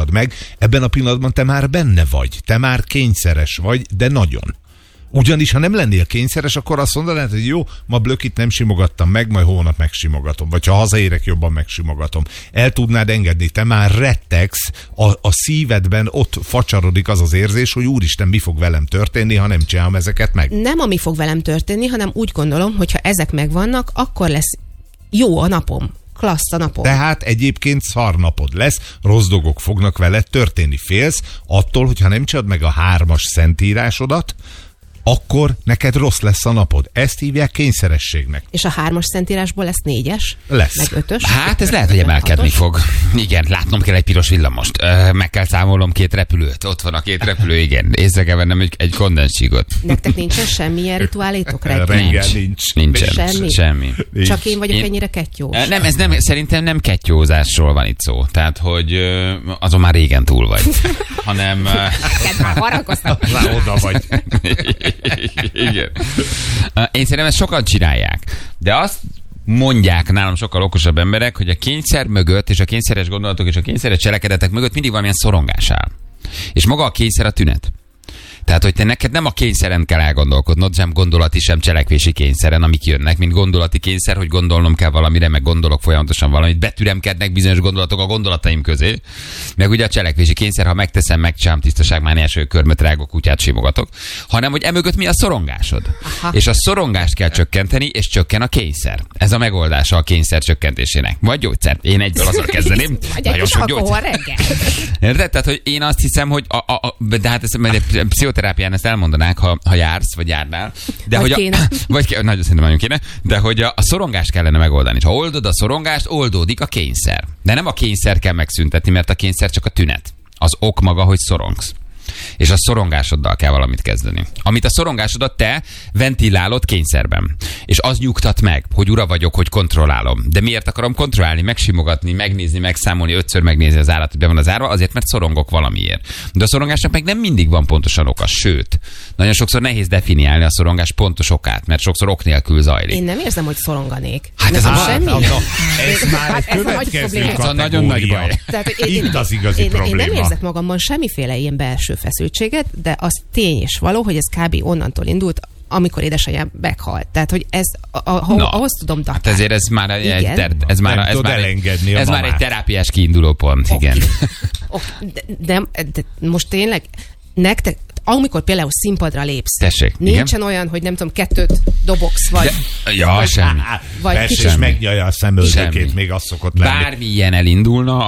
simogattad meg, ebben a pillanatban te már benne vagy, te már kényszeres vagy, de nagyon. Ugyanis, ha nem lennél kényszeres, akkor azt mondanád, hogy jó, ma Blökit nem simogattam meg, majd holnap megsimogatom. Vagy ha hazaérek, jobban megsimogatom. El tudnád engedni, te már rettegsz, a szívedben ott facsarodik az az érzés, hogy úristen, mi fog velem történni, ha nem csinálom ezeket meg. Nem ami fog velem történni, hanem úgy gondolom, hogy ha ezek megvannak, akkor lesz jó a napom. Klassz a napom. Tehát egyébként szar napod lesz, rossz dolgok fognak veled történni. Félsz attól, hogyha nem csinálod meg a 3-as szentírásodat, akkor neked rossz lesz a napod. Ezt hívják kényszerességnek. És a 3-as szentírásból lesz 4-es? Lesz. Meg 5-ös? Hát ez lehet, hogy emelkedni fog. Igen, látnom kell egy piros villamost. Meg kell számolnom 2 repülőt. Ott van a 2 repülő, igen. Észre kell vennem egy kondenscsíkot. Nektek nincsen semmilyen rituálétok reggel? Nincsen. Semmi. Csak én vagyok ennyire kettyós. Nem, ez nem, szerintem nem kettyózásról van itt szó. Tehát, hogy azon már régen túl vagy. Hanem... Neked már harakoztam. Oda vagy. Igen. Én szerintem ezt sokan csinálják. De azt mondják nálam sokkal okosabb emberek, hogy a kényszer mögött, és a kényszeres gondolatok, és a kényszeres cselekedetek mögött mindig valamilyen szorongás áll. És maga a kényszer a tünet. Tehát, hogy te neked nem a kényszeren kell elgondolkodnod, sem gondolati, sem cselekvési kényszeren, amik jönnek, mint gondolati kényszer, hogy gondolnom kell valamire, meg gondolok folyamatosan valamit, betüremkednek bizonyos gondolatok a gondolataim közé, meg ugye a cselekvési kényszer, ha megteszem, megcsinálom tisztaságmániás, hogy körmöt rágok, kutyát simogatok, hanem hogy emögött mi a szorongásod. Aha. És a szorongást kell csökkenteni, és csökken a kényszer. Ez a megoldása a kényszer csökkentésének. Vagy gyógyszer. Én egyből azzal kezdeném. Nagyon sok gyógyszer. Érted? Tehát, hogy én azt hiszem, hogy de hát ezt pszichoterápián ezt elmondanák, ha jársz, vagy járnál. De vagy hogy kéne. Nagyon szerintem nagyon kéne. De hogy a szorongást kellene megoldani. Ha oldod a szorongást, oldódik a kényszer. De nem a kényszer kell megszüntetni, mert a kényszer csak a tünet. Az ok maga, hogy szorongsz. És a szorongásoddal kell valamit kezdeni. Amit a szorongásodat te ventilálod kényszerben. És az nyugtat meg, hogy ura vagyok, hogy kontrollálom. De miért akarom kontrollálni, megsimogatni, megnézni, megszámolni, 5-ször megnézni az állat, hogy be van az árva? Azért, mert szorongok valamiért. De a szorongásnak meg nem mindig van pontosan oka. Sőt, nagyon sokszor nehéz definiálni a szorongás pontos okát, mert sokszor ok nélkül zajlik. Én nem érzem, hogy szoronganék. Hát ez semmi. Ez már egy következő kategória. Nagyon nagy baj. Itt az igazi probléma. Én nem érzek magamban semmiféle ilyen belső feszültséget, de az tény és való, hogy ez kb. Onnantól indult, amikor édesanyám meghalt. Tehát, hogy ez ahhoz tudom datálni. Hát ezért ez már ez már egy terápiás kiinduló pont, igen. De most tényleg nektek, amikor például színpadra lépsz, tessék, nincsen igen? olyan, hogy nem tudom, 2 dobogsz, vagy... semmi. Vagy persze, és megnyalja a szemöldökét, még az szokott lenni. Bármi ilyen elindulna,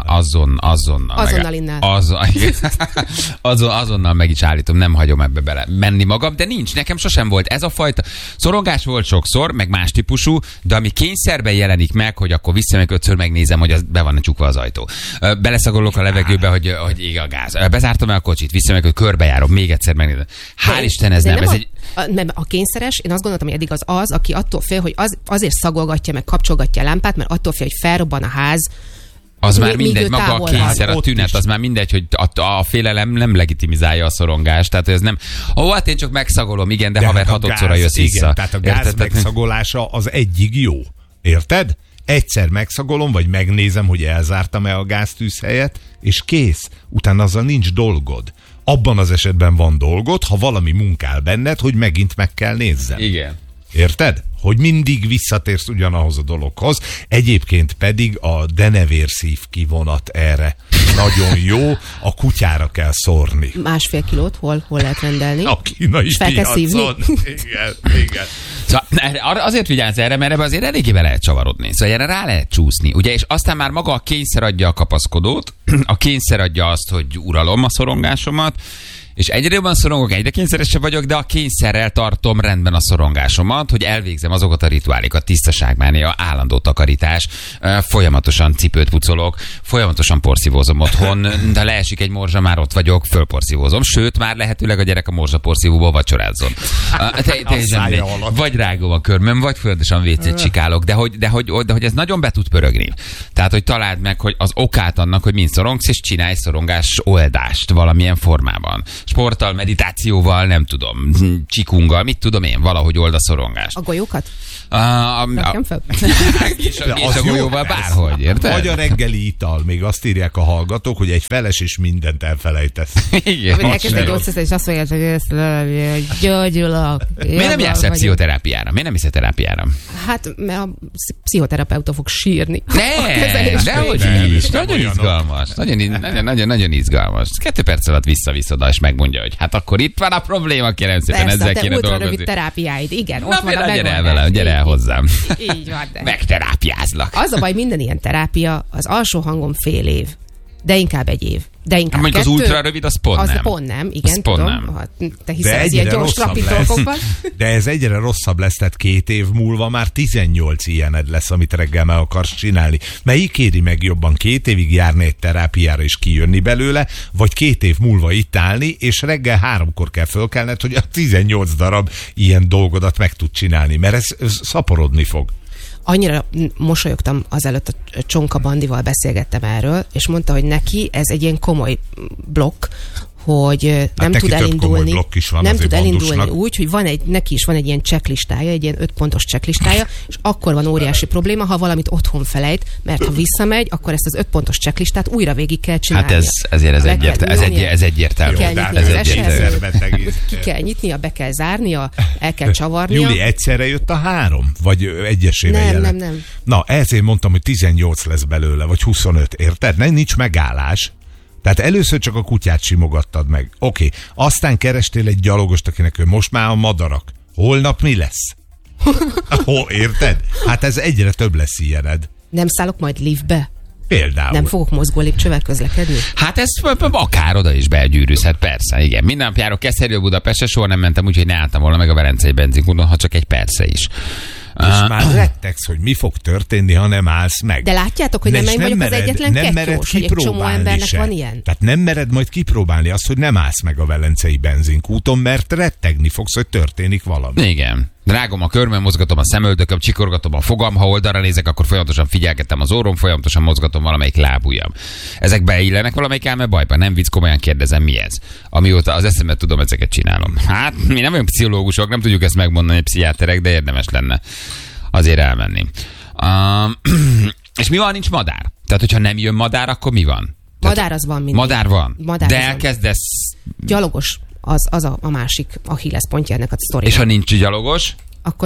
azonnal innál. Azonnal meg is állítom, nem hagyom ebbe bele menni magam, de nincs, nekem sosem volt ez a fajta. Szorongás volt sokszor, meg más típusú, de ami kényszerben jelenik meg, hogy akkor visszamegyek 5-ször megnézem, hogy az be van csukva az ajtó. Beleszagolok a levegőbe, hogy ég a gáz. Bezártam el a kocsit, visszamegyek, hogy körbejárom, még egyszer megnézem. Hál' Isten, ez nem. A kényszeres, én azt gondoltam, hogy eddig az, aki attól fél, hogy azért szagolgatja, meg kapcsolgatja a lámpát, mert attól fél, hogy felrobban a ház. Az már mindegy, maga a kényszer, a tünet, az már mindegy, hogy a félelem nem legitimizálja a szorongást. Tehát ez nem, hát én csak megszagolom, igen, de haver 6-szorra jössz vissza. Igen, tehát a gáz megszagolása az egyik jó. Érted? Egyszer megszagolom, vagy megnézem, hogy elzártam-e a gáztűzhelyet, és kész. Utána azzal nincs dolgod. Abban az esetben van dolgod, ha valami munkál benned, hogy megint meg kell nézzem. Igen. Érted? Hogy mindig visszatérsz ugyanahoz a dologhoz. Egyébként pedig a denevérszív kivonat erre nagyon jó. A kutyára kell szórni. 1,5 kilót hol lehet rendelni? A kínai piacon. Igen. Szóval azért vigyázz erre, mert ebbe azért eléggé be lehet csavarodni. Szóval erre rá lehet csúszni. Ugye, és aztán már maga a kényszer adja a kapaszkodót, a kényszer adja azt, hogy uralom a szorongásomat, és egyre jobban szorongok, egyre kényszeresebb vagyok, de a kényszerrel tartom rendben a szorongásomat, hogy elvégzem azokat a rituálékat, tisztaságmánia, állandó takarítás, folyamatosan cipőt pucolok, folyamatosan porszívózom otthon, de leesik egy morzsa, már ott vagyok, fölporszívózom, sőt, már lehetőleg a gyerek a morzsa porszívóból vacsorázzon. Vagy rágom a körmöm, vagy folyamatosan vécét csikálok, de hogy ez nagyon be tud pörögni. Tehát, hogy találd meg, hogy az okát annak, hogy mind szorongsz, és csinálj szorongás oldást valamilyen formában. sporttal, meditációval, nem tudom, csikunggal, mit tudom én, valahogy old a szorongást. A golyókat? Rakjam fel? És a golyóval bárhogy, érted? Vagy a reggeli ital, még azt írják a hallgatók, hogy egy feles és mindent elfelejtesz. Igen. Elkezded gyógyszerűen, és azt mondják, hogy ezt gyógyulok. Miért nem jársz el pszichoterápiára? Miért nem hiszel terápiára? Hát, mert a pszichoterapeuta fog sírni. Dehogy is. Nagyon izgalmas. Nagyon izgalmas. 2 perc alatt visszavisz oda, és megmondja, hogy hát akkor itt van a probléma, kérem szépen, ezzel kéne dolgozni. Rövid terápiáid, igen. Na, gyere el vele, gyere el hozzám. Így van. Megterápiázlak. Az a baj, minden ilyen terápia, az alsó hangom fél év, de inkább egy év. De inkább mondjuk 2. Az ultra rövid, az pont nem. Az pont nem, igen, az pont tudom. Nem. Ha te hiszel az ilyen gyors rapid dolgokban. De ez egyre rosszabb lesz, tehát 2 év múlva már 18 ilyened lesz, amit reggel meg akarsz csinálni. Melyik éri meg jobban, 2 évig járni egy terápiára és kijönni belőle, vagy 2 év múlva itt állni, és reggel 3-kor kell fölkelned, hogy a 18 darab ilyen dolgodat meg tud csinálni, mert ez szaporodni fog. Annyira mosolyogtam azelőtt, a Csonka Bandival beszélgettem erről, és mondta, hogy neki ez egy ilyen komoly blokk, hogy nem tud elindulni. Nem tud elindulni úgy, hogy neki is van egy ilyen checklistája, egy ilyen 5 pontos checklistája, és akkor van óriási probléma, ha valamit otthon felejt, mert ha visszamegy, akkor ezt az 5 pontos checklistát újra végig kell csinálni. Hát ez egyértelmű. Ki kell nyitnia, be kell zárnia, el kell csavarnia. Júli, egyszerre jött a 3? Vagy egyesével jelent? Nem. Na, ezért mondtam, hogy 18 lesz belőle, vagy 25, érted? Nincs megállás. Tehát először csak a kutyát simogattad meg. Oké. Aztán kerestél egy gyalogost, akinek most már a madarak. Holnap mi lesz? Érted? Hát ez egyre több lesz ilyened. Nem szállok majd liftbe? Például. Nem fogok mozgó lépcsővel közlekedni? Hát ez akár oda is belgyűrűzhet, persze, igen. Minden nap járok Keszthelyről Budapestre, soha nem mentem úgy, hogy ne álltam volna meg a Velencei benzinkúton, ha csak egy percre is. És már rettegsz, hogy mi fog történni, ha nem állsz meg. De látjátok, hogy nem vagyok az egyetlen kettyós, hogy egy csomó embernek van ilyen? Tehát nem mered majd kipróbálni azt, hogy nem állsz meg a Velencei benzinkúton, mert rettegni fogsz, hogy történik valami. Igen. Rágom a körmöm, mozgatom a szemöldököm, csikorgatom a fogam, ha oldalra nézek, akkor folyamatosan figyelgetem az orrom, folyamatosan mozgatom valamelyik lábujjam. Ezek beillenek valamelyik elme bajban? Nem vicc, komolyan kérdezem, mi ez? Amióta az eszemet tudom, ezeket csinálom. Hát, mi nem olyan pszichológusok, nem tudjuk ezt megmondani, pszichiáterek, de érdemes lenne azért elmenni. És mi van, nincs madár? Tehát, hogyha nem jön madár, akkor mi van? Madár az van mindig. Madár van. Madár de az elkezdesz... Gyalogos. Az a másik Achilles pontja ennek a sztorinak. És ha nincs gyalogos? Akkor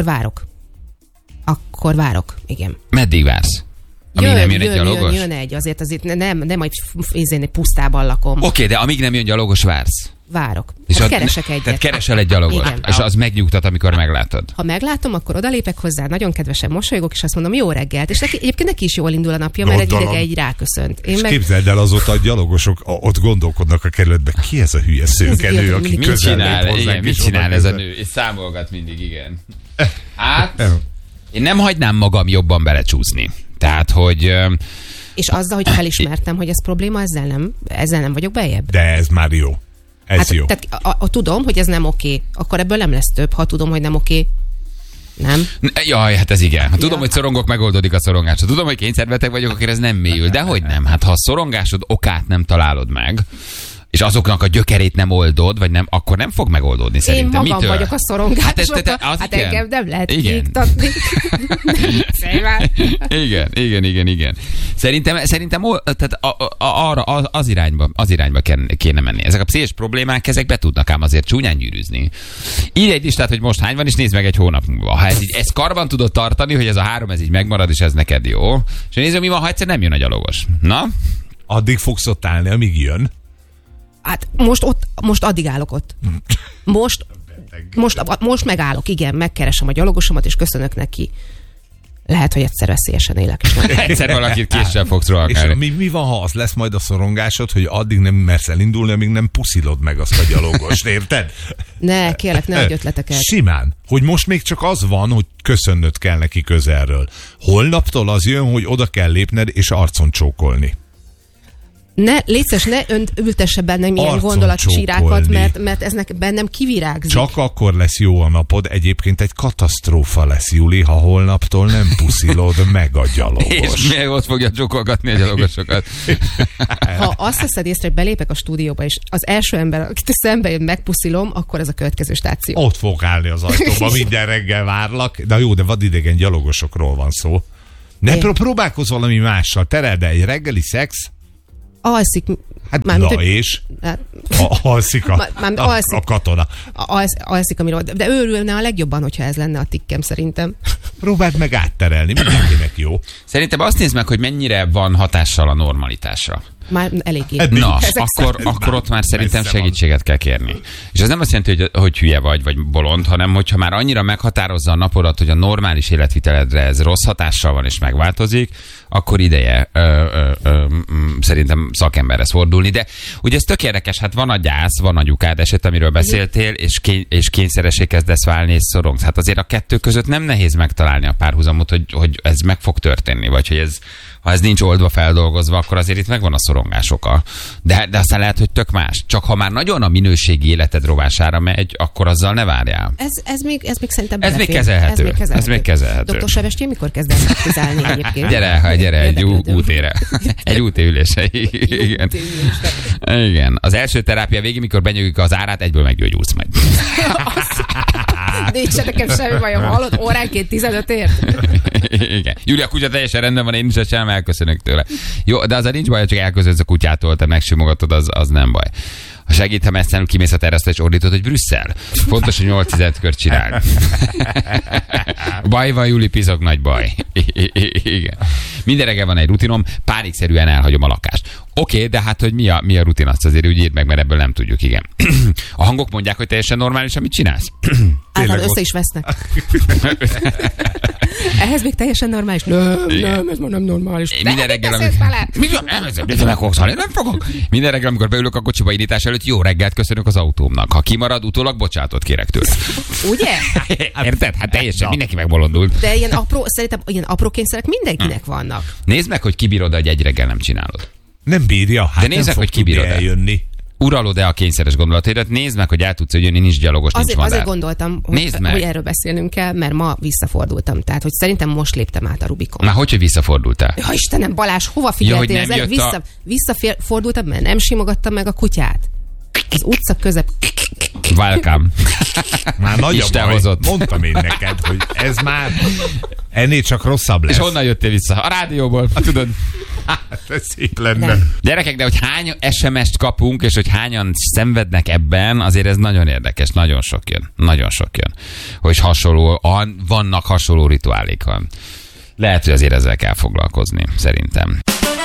várok, igen. Meddig vársz? Amíg nem jön egy gyalogos? Jön egy, azért nem majd egy pusztában lakom. Oké, de amíg nem jön gyalogos, vársz? Várok. És keresek egyet. Tehát keresel egy gyalogost, igen. És az megnyugtat, amikor meglátod. Ha meglátom, akkor odalépek hozzá, nagyon kedvesen mosolygok, és azt mondom, jó reggelt. És egyébként neki is jól indul a napja, mert egy idege egy ráköszönt. És képzeld el, azóta a gyalogosok ott gondolkodnak a kerületben, ki ez a hülye szőkenő, aki közel lép hozzánk. Mit csinál ez a nő? És számolgat mindig, igen. Hát, én nem hagynám magam jobban belecsúszni. Tehát, hogy... És azzal, hogy felismertem, hogy ez probléma, ezzel nem vagyok bejebb. De ez már jó. Ez jó. Tehát tudom, hogy ez nem oké. Akkor ebből nem lesz több, ha tudom, hogy nem oké. Nem? Jaj, hát ez igen. Ha tudom, hogy szorongok, megoldódik a szorongás. Ha tudom, hogy kényszerbeteg vagyok, akkor ez nem mélyül. De hogy nem? Hát ha a szorongásod okát nem találod meg, és azoknak a gyökerét nem oldod, vagy nem, akkor nem fog megoldódni szerintem. Én magam vagyok a szorongások. Hát engem nem lehet kiiktatni. Igen. Szerintem tehát arra, az irányba kéne menni. Ezek a pszichés problémák, ezek be tudnak ám azért csúnyán gyűrűzni. Írj egy listát, hogy most hány van, és nézd meg egy hónap múlva. Ha ezt karban tudod tartani, hogy ez a 3 ez így megmarad, és ez neked jó. És nézzük, mi van, ha egyszer nem jön a gyalogos. Na? Addig fogsz ott állni, amíg jön. Hát most addig állok ott. Most megállok, igen, megkeresem a gyalogosomat, és köszönök neki. Lehet, hogy egyszer veszélyesen élek. Egyszer valakit késsel fogsz rohangálni. És mi van, ha az lesz majd a szorongásod, hogy addig nem mersz elindulni, amíg nem puszilod meg azt a gyalogost, érted? Kérlek, ne adj ötleteket. Simán, hogy most még csak az van, hogy köszönnöd kell neki közelről. Holnaptól az jön, hogy oda kell lépned és arcon csókolni. Légy szíves, ne ültesse bennem ilyen gondolatcsírákat, mert ez bennem kivirágzik. Csak akkor lesz jó a napod, egyébként egy katasztrófa lesz, Juli, ha holnaptól nem puszilod meg a gyalogos. És még ott fogja csokolgatni a gyalogosokat. Ha azt veszed észre, hogy belépek a stúdióba, és az első ember, akit szembe jön, megpuszilom, akkor ez a következő stáció. Ott fog állni az ajtóba, minden reggel várlak. De jó, de vadidegen gyalogosokról van szó. Próbálkozz valami mással. Tereld egy reggeli szex. Alszik. És? Alszik a katona. Alszik, amiről. De őrülne a legjobban, hogyha ez lenne a tikkem, szerintem. Próbáld meg átterelni, mindenkinek jó. Szerintem azt nézd meg, hogy mennyire van hatással a normalitásra. Már eléggé. Na, akkor ott már szerintem segítséget kell kérni. És ez nem azt jelenti, hogy hülye vagy bolond, hanem hogyha már annyira meghatározza a napodat, hogy a normális életviteledre ez rossz hatással van és megváltozik, akkor ideje szerintem szakemberhez fordulni. De ugye ez tök érdekes, hát van a gyász, van a anyukád eset, amiről beszéltél, és kényszeressé kezdesz válni, és szorongsz. Hát azért a kettő között nem nehéz megtalálni a párhuzamot, hogy ez meg fog történni, vagy hogy ha ez nincs oldva, feldolgozva, akkor azért itt megvan a szorongás oka. De aztán lehet, hogy tök más. Csak ha már nagyon a minőségi életed rovására megy, akkor azzal ne várjál. Ez még szerintem ez még kezelhető. Ez még kezelhető. Dr. Sevestjén mikor kezd el praktizálni egyébként? Gyere egy útére. Egy útéülésre. Igen. Az első terápia végén, mikor benyögjük az árát, egyből meggyógyulsz majd. Nincs nekem semmi bajom, hallod? Óránként 15 ért. Igen. Júlia, a kutya teljesen rendben van, én is sem elköszönök tőle. Jó, de az nincs baj, csak elköszönsz a kutyától, te megsimogatod, az nem baj. Ha segít, ha messzenül kimész a teraszra, és ordítod, hogy Brüsszel. Fontos, hogy 8 kört csinál. Baj van, Júli, pizog, nagy baj. Igen. Minden reggel van egy rutinom, pánikszerűen elhagyom a lakást. Oké, de hát, hogy mi a rutin, azt azért úgy írd meg, mert ebből nem tudjuk, igen. A hangok mondják, hogy teljesen normális, amit csinálsz? Általában össze is vesznek. Ehhez még teljesen normális? Nem, ez már nem normális. Minden reggel, nem fogok. Minden reggel, amikor beülök a kocsiba indítás előtt, jó reggelt köszönök az autómnak. Ha kimarad, utólag bocsánatot kérek tőle. Ugye? Érted? Hát teljesen mindenki megbolondult. De szerintem ilyen apró kényszerek mindenkinek vannak. Nézd meg, hogy kibírod, hogy egy reggel nem csinálod. Nem bírja, hát de nézd meg, hogy kibírod eljönni. Uralod-e a kényszeres gondolataidat? Nézd meg, hogy el tudsz jönni, nincs gyalogos, nincs madár. Azért gondoltam, hogy erről beszélnünk kell, mert ma visszafordultam. Tehát, hogy szerintem most léptem át a Rubikon. Már hogy visszafordultál? Ja, Istenem, Balázs, hova figyeltél? Visszafordultam, mert nem simogattam meg a kutyát. Az utca közep. Welcome. Már nagy a baj. Hozott. Mondtam én neked, hogy ez már ennél csak rosszabb lesz. És honnan jöttél vissza? A rádióból. Tudod? Hát ez szép lenne. Nem. Gyerekek, de hogy hány SMS-t kapunk, és hogy hányan szenvednek ebben, azért ez nagyon érdekes. Nagyon sok jön. Nagyon sok jön. Hogy vannak hasonló rituálék. Lehet, hogy azért ezzel kell foglalkozni, szerintem.